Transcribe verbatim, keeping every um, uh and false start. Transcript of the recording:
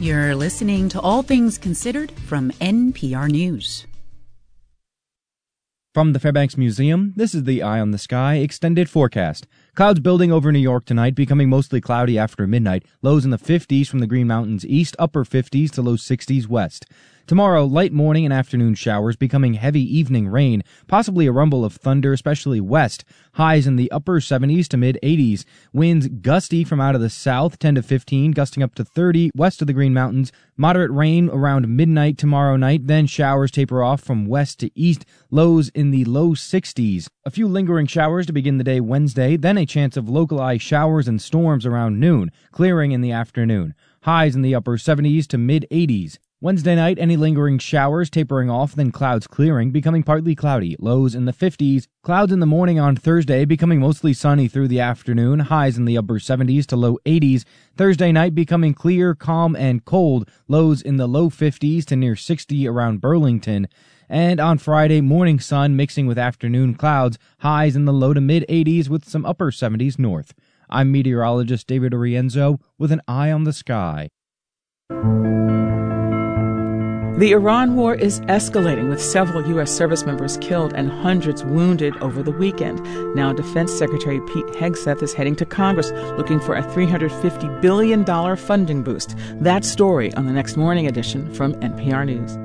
You're listening to All Things Considered from N P R News. From the Fairbanks Museum, this is the Eye on the Sky extended forecast. Clouds building over New York tonight, becoming mostly cloudy after midnight. Lows in the fifties from the Green Mountains east, upper fifties to low sixties west. Tomorrow, light morning and afternoon showers, becoming heavy evening rain, possibly a rumble of thunder, especially west. Highs in the upper seventies to mid-eighties. Winds gusty from out of the south, ten to fifteen, gusting up to thirty west of the Green Mountains. Moderate rain around midnight tomorrow night, then showers taper off from west to east. Lows in the low sixties. A few lingering showers to begin the day Wednesday, then a chance of localized showers and storms around noon, clearing in the afternoon. Highs in the upper seventies to mid-eighties. Wednesday night, any lingering showers tapering off, then clouds clearing, becoming partly cloudy, lows in the fifties. Clouds in the morning on Thursday, becoming mostly sunny through the afternoon, highs in the upper seventies to low eighties. Thursday night becoming clear, calm, and cold, lows in the low fifties to near sixty around Burlington. And on Friday, morning sun mixing with afternoon clouds, highs in the low to mid-eighties with some upper seventies north. I'm meteorologist David Orienzo with an eye on the sky. The Iran war is escalating, with several U S service members killed and hundreds wounded over the weekend. Now, Defense Secretary Pete Hegseth is heading to Congress looking for a three hundred fifty billion dollars funding boost. That story on the next morning edition from N P R News.